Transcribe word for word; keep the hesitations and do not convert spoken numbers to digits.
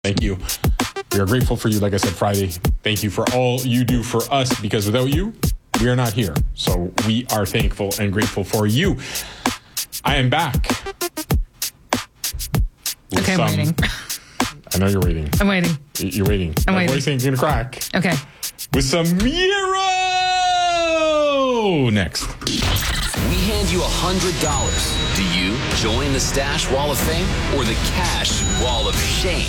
Thank you. We are grateful for you, like I said, Friday. Thank you for all you do for us, because without you, we are not here. So we are thankful and grateful for you. I am back. Okay, some, I'm waiting. I know you're waiting. I'm waiting. You're waiting. I'm My waiting. voice ain't gonna crack. Okay. With some Euro next. We hand you one hundred dollars. Do you join the Stash Wall of Fame or the Cash Wall of Shame?